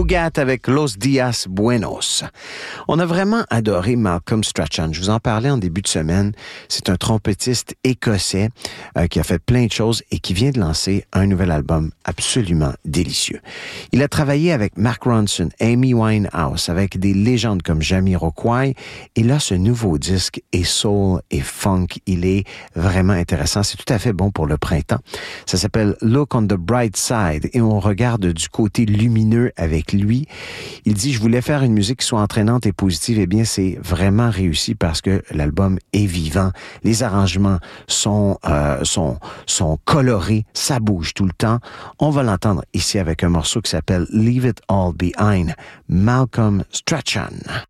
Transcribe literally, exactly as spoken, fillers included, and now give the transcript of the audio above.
Cugat avec Los Dias Buenos. On a vraiment adoré Malcolm Strachan. Je vous en parlais en début de semaine. C'est un trompettiste écossais euh, qui a fait plein de choses et qui vient de lancer un nouvel album absolument délicieux. Il a travaillé avec Mark Ronson, Amy Winehouse, avec des légendes comme Jamiroquai. Et là, ce nouveau disque est soul et funk. Il est vraiment intéressant. C'est tout à fait bon pour le printemps. Ça s'appelle Look on the Bright Side et on regarde du côté lumineux avec lui. Il dit, je voulais faire une musique qui soit entraînante et positive. Eh bien, c'est vraiment réussi parce que l'album est vivant. Les arrangements sont, euh, sont, sont colorés. Ça bouge tout le temps. On va l'entendre ici avec un morceau qui s'appelle Leave It All Behind. Malcolm Strachan.